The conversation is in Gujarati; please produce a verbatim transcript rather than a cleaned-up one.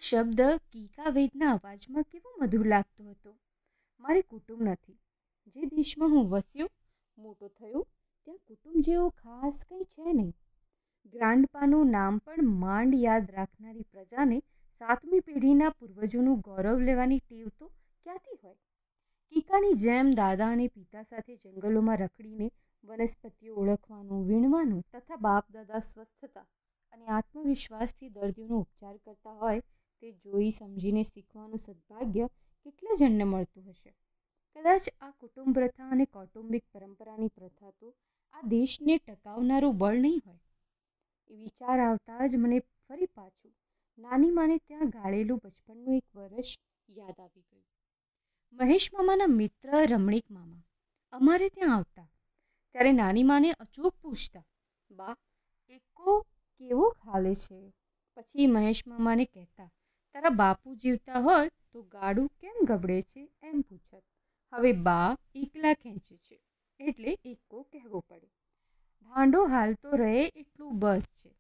શબ્દ કીકાવેદના અવાજમાં કેવો મધુર લાગતો હતો. મારે કુટુંબ નથી. જે દેશમાં હું વસ્યો મોટો થયો ત્યાં કુટુંબ જેવો ખાસ કંઈ છે નહીં. ગ્રાન્ડપાનું નામ પણ માંડ યાદ રાખનારી પ્રજાને સાતમી પેઢીના પૂર્વજોનું ગૌરવ લેવાની ટેવ તો ક્યાંથી હોય? કીકાની જેમ દાદા અને પિતા સાથે જંગલોમાં રખડીને વનસ્પતિઓ ઓળખવાનું, વીણવાનું તથા બાપ દાદા સ્વસ્થતા અને આત્મવિશ્વાસથી દર્દીઓનો ઉપચાર કરતા હોય તે જોઈ સમજીને શીખવાનું સદભાગ્ય કેટલા જણને મળતું હશે. કદાચ આ કુટુંબ પ્રથા અને કૌટુંબિક પરંપરાની પ્રથા તો આ દેશને ટકાવનારું બળ નહીં હોય. એ વિચાર આવતા જ મને ફરી પાછું નાની માને ત્યાં ગાળેલું બચપનનું એક વર્ષ યાદ આવી ગયું. મહેશ મામાના મિત્ર રમણીક મામા અમારે ત્યાં આવતા ત્યારે નાની માને અચૂક પૂછતા, બા એકો કેવો ખાલે છે? પછી મહેશ મામાને કહેતા, તારા બાપુ જીવતા હોય તો ગાડું કેમ ગબડે છે એમ પૂછત. હવે બા એકલા ખેંચે છે એટલે એકો કહેવો પડે. ભાંડો હાલતો રહે એટલું બસ છે.